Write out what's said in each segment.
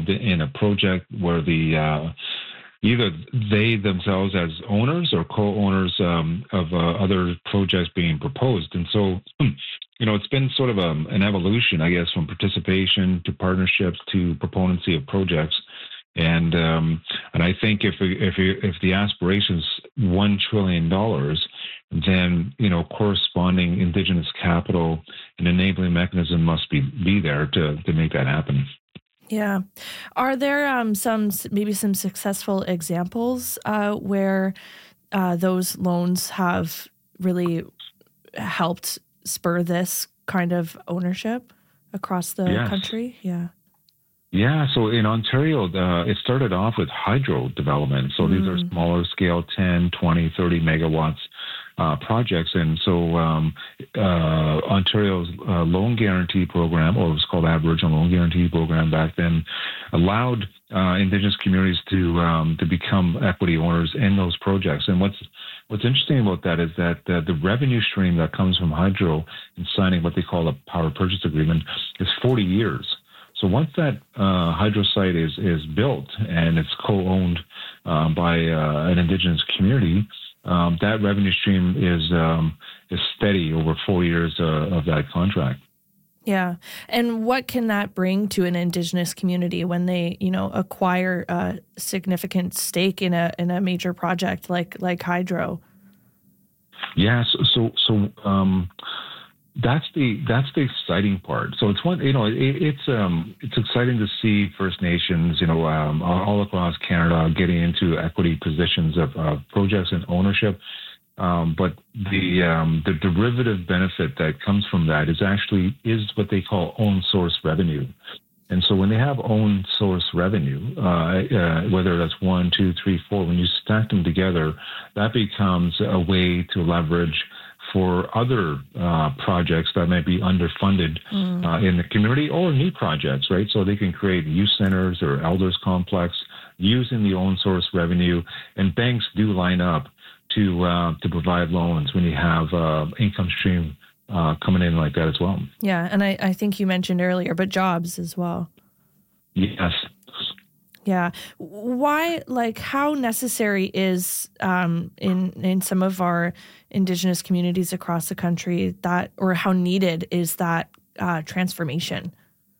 involved in a project where either they themselves as owners or co-owners of other projects being proposed. And so, it's been sort of an evolution, I guess, from participation to partnerships to proponency of projects. And I think if the aspiration's $1 trillion, then corresponding Indigenous capital and enabling mechanism must be there to make that happen. Yeah. Are there some successful examples where those loans have really helped spur this kind of ownership across the country? Yeah. Yeah, so in Ontario, it started off with hydro development. So these are smaller scale, 10, 20, 30 megawatts projects. And so Ontario's loan guarantee program, or it was called Aboriginal Loan Guarantee Program back then, allowed Indigenous communities to become equity owners in those projects. And what's interesting about that is that the revenue stream that comes from hydro and signing what they call a power purchase agreement is 40 years. So once that hydro site is built and it's co-owned by an Indigenous community, that revenue stream is steady over 4 years of that contract. Yeah, and what can that bring to an Indigenous community when they, acquire a significant stake in a major project like hydro? Yeah, so that's the exciting part. So it's it's exciting to see First Nations, all across Canada getting into equity positions of projects and ownership. But the derivative benefit that comes from that is what they call own source revenue. And so when they have own source revenue, whether that's 1, 2, 3, 4, when you stack them together, that becomes a way to leverage for other projects that might be underfunded in the community, or new projects, right? So they can create youth centers or elders complex using the own source revenue, and banks do line up to provide loans when you have income stream coming in like that as well. Yeah, and I think you mentioned earlier, but jobs as well. Yes. Yeah. Why, how necessary is in some of our Indigenous communities across the country or how needed is that transformation?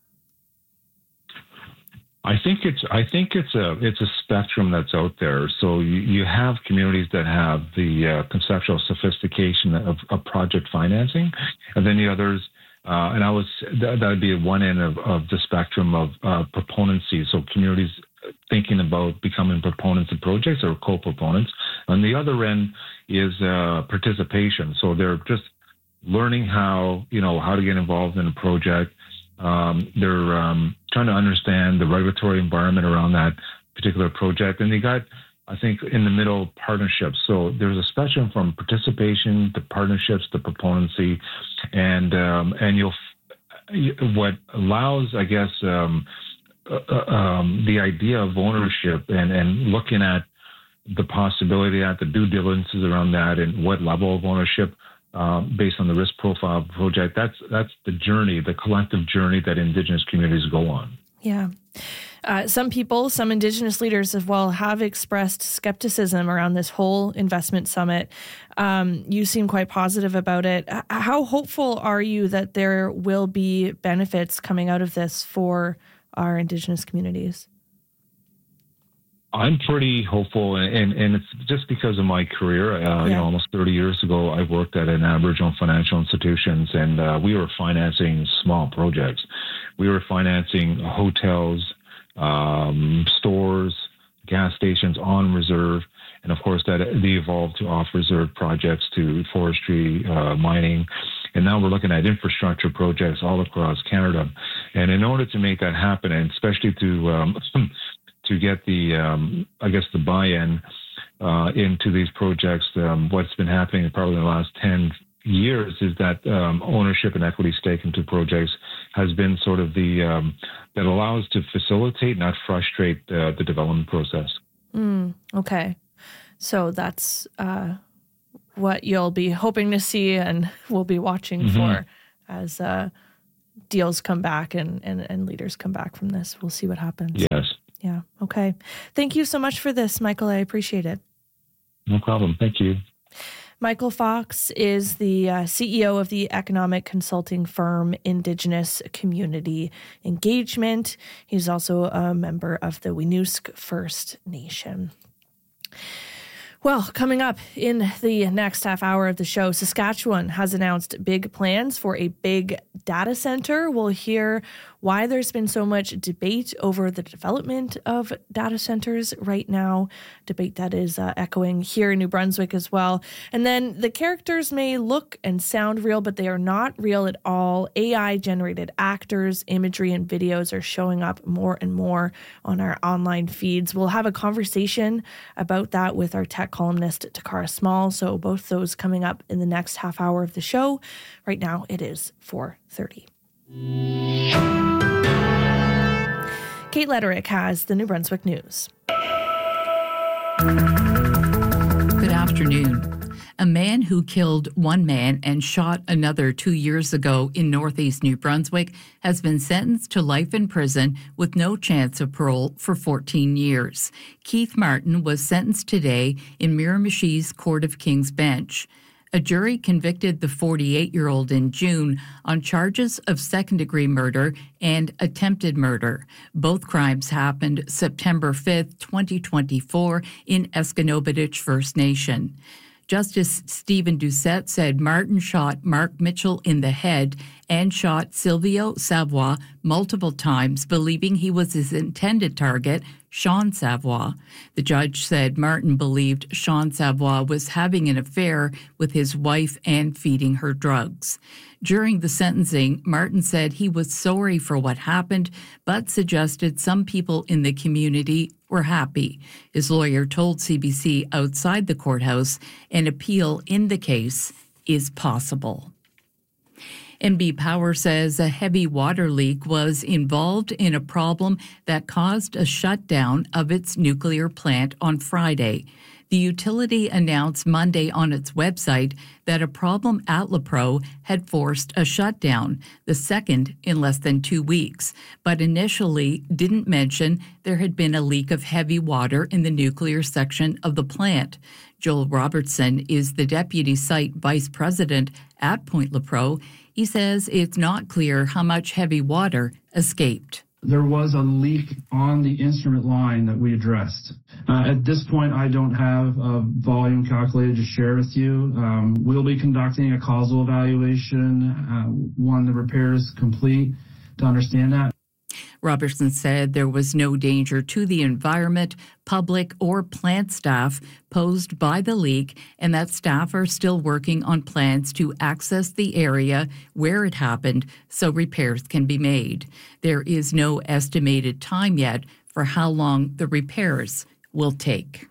I think it's a spectrum that's out there. So you have communities that have the conceptual sophistication of project financing, and then the others. And that would be at one end of the spectrum of proponency. So communities thinking about becoming proponents of projects or co-proponents. On the other end is participation. So they're just learning how to get involved in a project. They're trying to understand the regulatory environment around that particular project. And they got, I think, in the middle, partnerships. So there's a spectrum from participation to partnerships to proponency. And what allows, I guess, the idea of ownership and looking at the possibility at the due diligences around that and what level of ownership based on the risk profile of the project, that's the journey, the collective journey that Indigenous communities go on. Yeah. Some Indigenous leaders as well have expressed skepticism around this whole investment summit. You seem quite positive about it. How hopeful are you that there will be benefits coming out of this for our Indigenous communities? I'm pretty hopeful, and it's just because of my career. Almost 30 years ago, I worked at an Aboriginal financial institutions, and we were financing small projects. We were financing hotels, stores, gas stations on reserve, and of course that they evolved to off-reserve projects to forestry, mining, and now we're looking at infrastructure projects all across Canada. And in order to make that happen, and especially to get the buy-in into these projects, what's been happening probably in the last 10 years is that ownership and equity stake into projects has been sort of that allows to facilitate, not frustrate the development process. Okay. So that's what you'll be hoping to see and we'll be watching for as deals come back and leaders come back from this. We'll see what happens. Yes. Okay. Thank you so much for this, Michael. I appreciate it. No problem. Thank you. Michael Fox is the CEO of the economic consulting firm Indigenous Community Engagement. He's also a member of the Winiusk First Nation. Well, coming up in the next half hour of the show, Saskatchewan has announced big plans for a big data center. We'll hear why there's been so much debate over the development of data centers right now, debate that is echoing here in New Brunswick as well. And then the characters may look and sound real, but they are not real at all. AI-generated actors, imagery, and videos are showing up more and more on our online feeds. We'll have a conversation about that with our tech columnist, Takara Small. So both those coming up in the next half hour of the show. Right now, it is 4:30. Kate Lederick has the New Brunswick News. Good afternoon. A man who killed one man and shot another 2 years ago in northeast New Brunswick has been sentenced to life in prison with no chance of parole for 14 years. Keith Martin was sentenced today in Miramichi's Court of King's Bench. A jury convicted the 48-year-old in June on charges of second-degree murder and attempted murder. Both crimes happened September 5th, 2024 in Esconobidich First Nation. Justice Stephen Doucette said Martin shot Mark Mitchell in the head and shot Silvio Savoy multiple times, believing he was his intended target, Sean Savoy. The judge said Martin believed Sean Savoy was having an affair with his wife and feeding her drugs. During the sentencing, Martin said he was sorry for what happened, but suggested some people in the community were happy. His lawyer told CBC outside the courthouse an appeal in the case is possible. NB Power says a heavy water leak was involved in a problem that caused a shutdown of its nuclear plant on Friday. The utility announced Monday on its website that a problem at LaPro had forced a shutdown, the second in less than 2 weeks, but initially didn't mention there had been a leak of heavy water in the nuclear section of the plant. Joel Robertson is the deputy site vice president at Point LaPro. He says it's not clear how much heavy water escaped. There was a leak on the instrument line that we addressed. At this point, I don't have a volume calculated to share with you. We'll be conducting a causal evaluation when the repair is complete to understand that. Robertson said there was no danger to the environment, public, or plant staff posed by the leak, and that staff are still working on plans to access the area where it happened so repairs can be made. There is no estimated time yet for how long the repairs will take.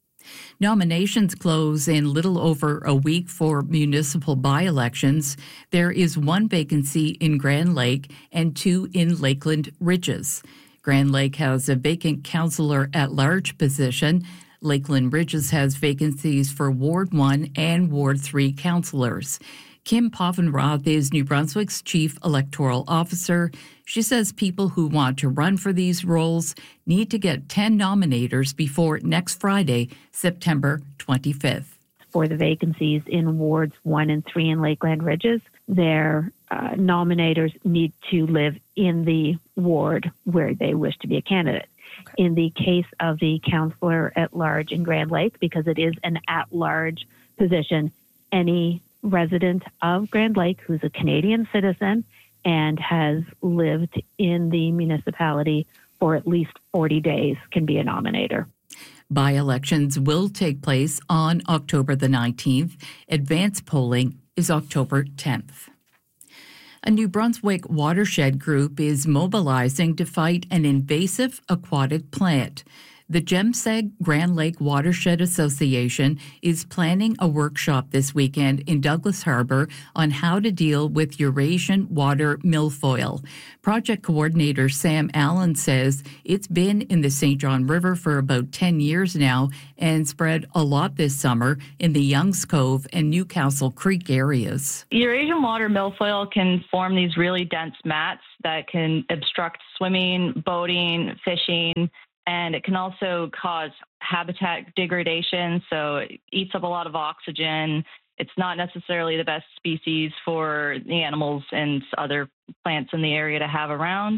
Nominations close in little over a week for municipal by-elections. There is one vacancy in Grand Lake and two in Lakeland Ridges. Grand Lake has a vacant councillor-at-large position. Lakeland Ridges has vacancies for Ward 1 and Ward 3 councillors. Kim Povenroth is New Brunswick's chief electoral officer. She says people who want to run for these roles need to get 10 nominators before next Friday, September 25th. For the vacancies in Wards 1 and 3 in Lakeland Ridges, their nominators need to live in the ward where they wish to be a candidate. Okay. In the case of the councillor at large in Grand Lake, because it is an at-large position, any resident of Grand Lake who's a Canadian citizen and has lived in the municipality for at least 40 days can be a nominator. By-elections will take place on October the 19th. Advance polling is October 10th. A New Brunswick watershed group is mobilizing to fight an invasive aquatic plant. The GEMSEG Grand Lake Watershed Association is planning a workshop this weekend in Douglas Harbor on how to deal with Eurasian water milfoil. Project coordinator Sam Allen says it's been in the St. John River for about 10 years now and spread a lot this summer in the Youngs Cove and Newcastle Creek areas. Eurasian water milfoil can form these really dense mats that can obstruct swimming, boating, fishing, And it can also cause habitat degradation, so it eats up a lot of oxygen. It's not necessarily the best species for the animals and other plants in the area to have around.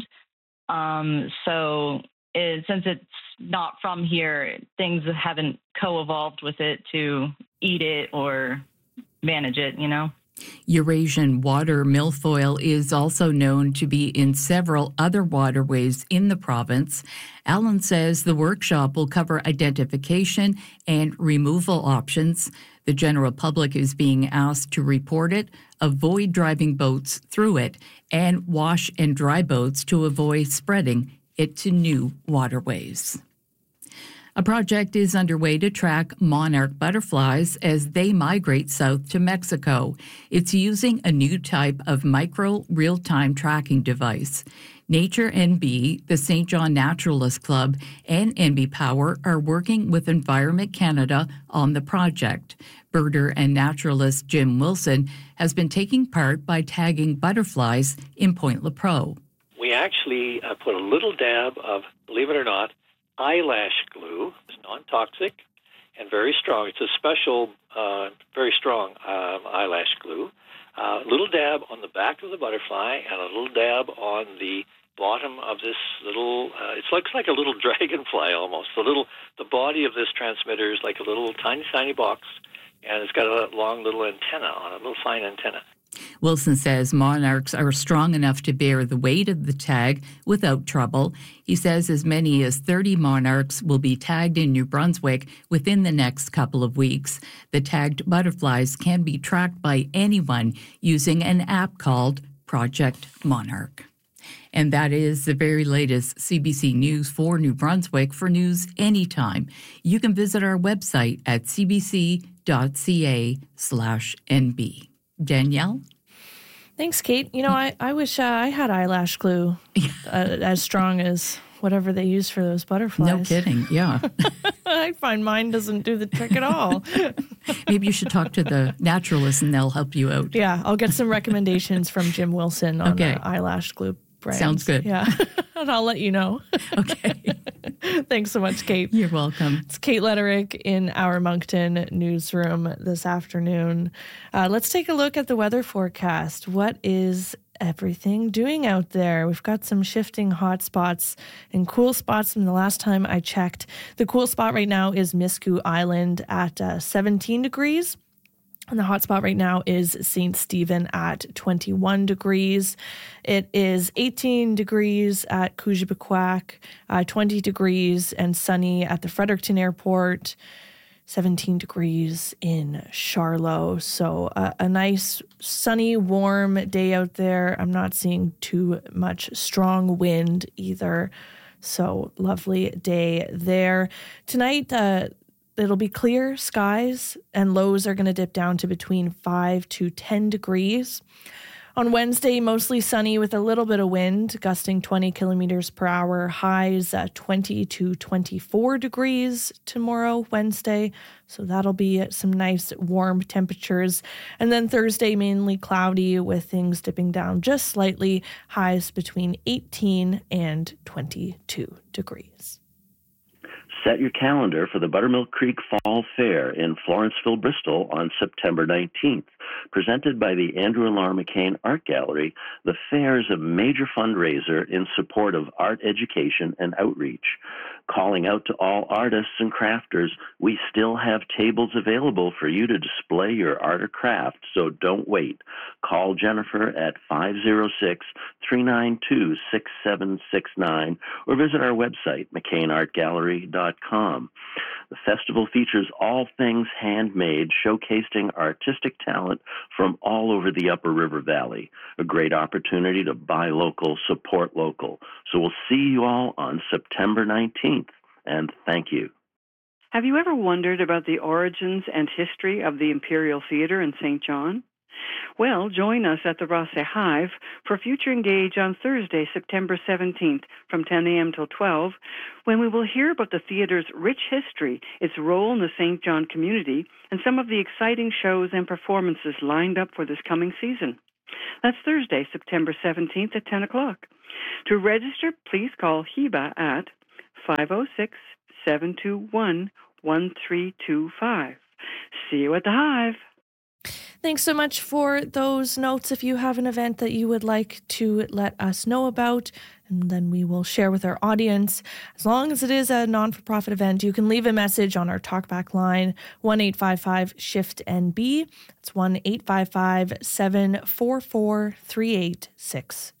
Since it's not from here, things haven't co-evolved with it to eat it or manage it, Eurasian water milfoil is also known to be in several other waterways in the province. Allen says the workshop will cover identification and removal options. The general public is being asked to report it, avoid driving boats through it, and wash and dry boats to avoid spreading it to new waterways. A project is underway to track monarch butterflies as they migrate south to Mexico. It's using a new type of micro real-time tracking device. Nature NB, the St. John Naturalist Club, and NB Power are working with Environment Canada on the project. Birder and naturalist Jim Wilson has been taking part by tagging butterflies in Point Lepreau. We actually put a little dab of, believe it or not, eyelash glue. It's non-toxic and very strong. It's a special, very strong eyelash glue. A little dab on the back of the butterfly and a little dab on the bottom of this little, it looks like a little dragonfly almost. The body of this transmitter is like a little tiny box, and it's got a long little antenna on it, a little fine antenna. Wilson says monarchs are strong enough to bear the weight of the tag without trouble. He says as many as 30 monarchs will be tagged in New Brunswick within the next couple of weeks. The tagged butterflies can be tracked by anyone using an app called Project Monarch. And that is the very latest CBC News for New Brunswick. For news anytime, you can visit our website at cbc.ca/nb. Danielle? Thanks, Kate. I wish I had eyelash glue as strong as whatever they use for those butterflies. No kidding, yeah. I find mine doesn't do the trick at all. Maybe you should talk to the naturalists and they'll help you out. Yeah, I'll get some recommendations from Jim Wilson on eyelash glue brands. Sounds good. Yeah, and I'll let you know. Okay. Thanks so much, Kate. You're welcome. It's Kate Letterick in our Moncton newsroom this afternoon. Let's take a look at the weather forecast. What is everything doing out there? We've got some shifting hot spots and cool spots from the last time I checked. The cool spot right now is Miscou Island at 17 degrees. And the hot spot right now is St. Stephen at 21 degrees. It is 18 degrees at Coujabquac, 20 degrees and sunny at the Fredericton Airport, 17 degrees in Charlotte. So a nice, sunny, warm day out there. I'm not seeing too much strong wind either. So lovely day there. Tonight, it'll be clear skies and lows are going to dip down to between 5 to 10 degrees. On Wednesday, mostly sunny with a little bit of wind, gusting 20 kilometers per hour. Highs 20 to 24 degrees tomorrow, Wednesday. So that'll be some nice warm temperatures. And then Thursday, mainly cloudy with things dipping down just slightly. Highs between 18 and 22 degrees. Set your calendar for the Buttermilk Creek Fall Fair in Florenceville, Bristol on September 19th. Presented by the Andrew Lar McCain Art Gallery, the fair is a major fundraiser in support of art education and outreach. Calling out to all artists and crafters, we still have tables available for you to display your art or craft, so don't wait. Call Jennifer at 506-392-6769 or visit our website, McCainArtGallery.com. The festival features all things handmade, showcasing artistic talent from all over the Upper River Valley. A great opportunity to buy local, support local. So we'll see you all on September 19th, and thank you. Have you ever wondered about the origins and history of the Imperial Theatre in St. John? Well, join us at the Rosse Hive for Future Engage on Thursday, September 17th from 10 a.m. till 12, when we will hear about the theater's rich history, its role in the St. John community, and some of the exciting shows and performances lined up for this coming season. That's Thursday, September 17th at 10 o'clock. To register, please call Heba at 506-721-1325. See you at the Hive. Thanks so much for those notes. If you have an event that you would like to let us know about, and then we will share with our audience. As long as it is a non-for-profit event, you can leave a message on our talkback line, 1-855-SHIFT-NB. It's 1-855-744-3866.